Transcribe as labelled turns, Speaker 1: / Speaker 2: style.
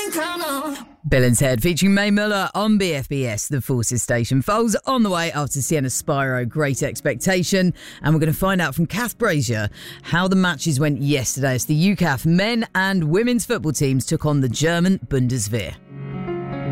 Speaker 1: Bill and Ted featuring Mae Muller on BFBS, the Forces Station. Foles on the way after Sienna Spyro, Great Expectation. And we're going to find out from Kath Brazier how the matches went yesterday as the UCAF men and women's football teams took on the German Bundeswehr.